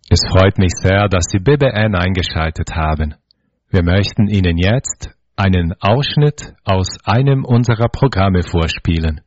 Es freut mich sehr, dass Sie BBN eingeschaltet haben. Wir möchten Ihnen jetzt einen Ausschnitt aus einem unserer Programme vorspielen.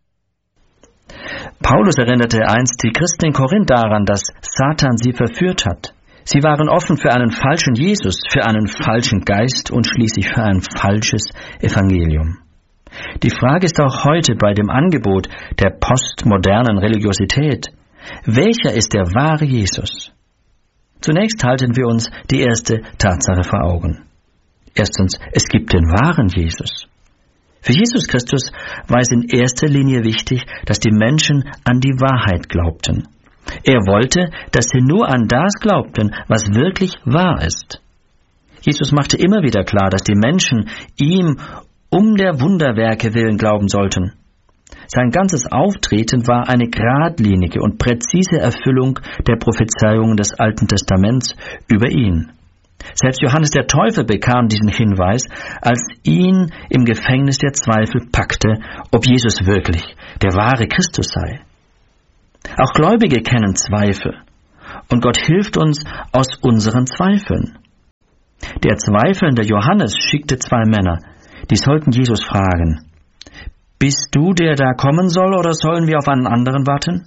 Paulus erinnerte einst die Christen in Korinth daran, dass Satan sie verführt hat. Sie waren offen für einen falschen Jesus, für einen falschen Geist und schließlich für ein falsches Evangelium. Die Frage ist auch heute bei dem Angebot der postmodernen Religiosität: Welcher ist der wahre Jesus? Zunächst halten wir uns die erste Tatsache vor Augen. Erstens, es gibt den wahren Jesus. Für Jesus Christus war es in erster Linie wichtig, dass die Menschen an die Wahrheit glaubten. Er wollte, dass sie nur an das glaubten, was wirklich wahr ist. Jesus machte immer wieder klar, dass die Menschen ihm um der Wunderwerke willen glauben sollten. Sein ganzes Auftreten war eine geradlinige und präzise Erfüllung der Prophezeiungen des Alten Testaments über ihn. Selbst Johannes der Täufer bekam diesen Hinweis, als ihn im Gefängnis der Zweifel packte, ob Jesus wirklich der wahre Christus sei. Auch Gläubige kennen Zweifel, und Gott hilft uns aus unseren Zweifeln. Der zweifelnde Johannes schickte 2 Männer, die sollten Jesus fragen: Bist du der da kommen soll, oder sollen wir auf einen anderen warten?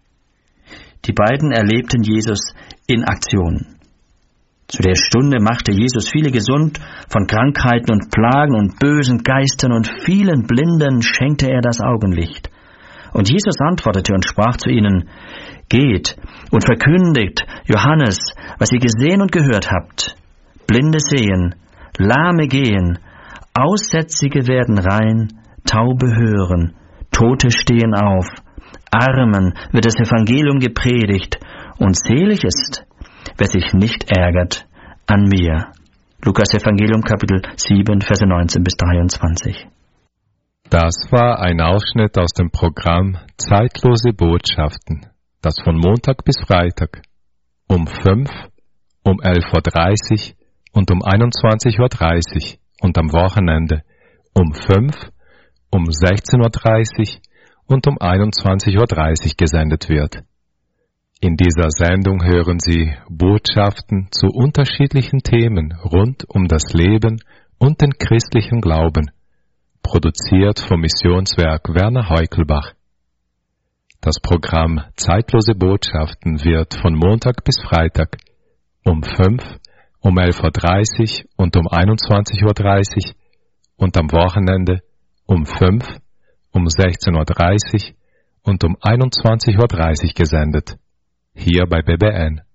Die beiden erlebten Jesus in Aktion. Zu der Stunde machte Jesus viele gesund, von Krankheiten und Plagen und bösen Geistern und vielen Blinden schenkte er das Augenlicht. Und Jesus antwortete und sprach zu ihnen: Geht und verkündigt Johannes, was ihr gesehen und gehört habt. Blinde sehen, Lahme gehen, Aussätzige werden rein, Taube hören, Tote stehen auf, Armen wird das Evangelium gepredigt, und selig ist, wer sich nicht ärgert an mir. Lukas Evangelium Kapitel 7, Verse 19 bis 23. Das war ein Ausschnitt aus dem Programm Zeitlose Botschaften, das von Montag bis Freitag um 5, um 11.30 Uhr und um 21.30 Uhr und am Wochenende um 5, um 16.30 Uhr und um 21.30 Uhr gesendet wird. In dieser Sendung hören Sie Botschaften zu unterschiedlichen Themen rund um das Leben und den christlichen Glauben, produziert vom Missionswerk Werner Heukelbach. Das Programm Zeitlose Botschaften wird von Montag bis Freitag um 5, um 11.30 Uhr und um 21.30 Uhr und am Wochenende um 5, um 16.30 Uhr und um 21.30 Uhr gesendet. Hier bei BBN.